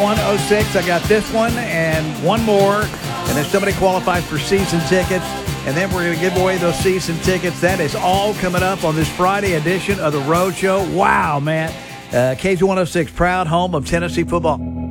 KZ106. I got this one and one more. And if somebody qualifies for season tickets, and then we're going to give away those season tickets. That is all coming up on this Friday edition of the Rhode Show. Wow, man. KZ106, proud home of Tennessee football.